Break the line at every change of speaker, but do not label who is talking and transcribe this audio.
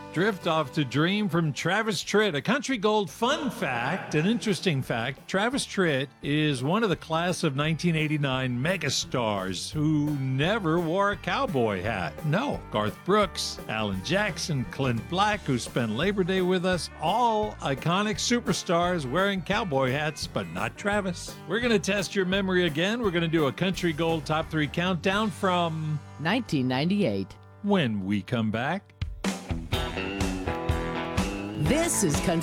Drift off to dream from Travis Tritt. A country gold fun fact, an interesting fact. Travis Tritt is one of the class of 1989 megastars who never wore a cowboy hat. No, Garth Brooks, Alan Jackson, Clint Black, who spent Labor Day with us, all iconic superstars wearing cowboy hats, but not Travis. We're going to test your memory again. We're going to do a country gold top 3 countdown from
1998.
when we come back.
This is Country